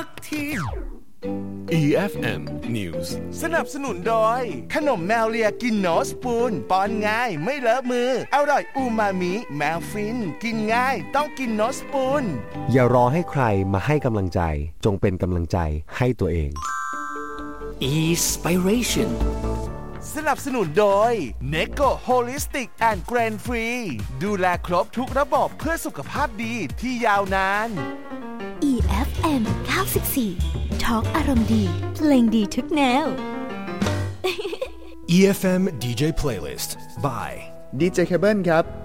EFM News สนับสนุนโดยขนมแมวเลียกินโนสปูนป้อนง่ายไม่เลอะมืออร่อยอูมามิแมวฟินกินง่ายต้องกินโนสปูนอย่ารอให้ใครมาให้กำลังใจจงเป็นกำลังใจให้ตัวเอง Inspiration สนับสนุนโดย Neko Holistic and Grain Free ดูแลครบทุกระบบเพื่อสุขภาพดีที่ยาวนาน EFM 94 Talk อารมณ์ดีเพลงดีทุกแนว EFM DJ Playlist by DJ Cable ครับ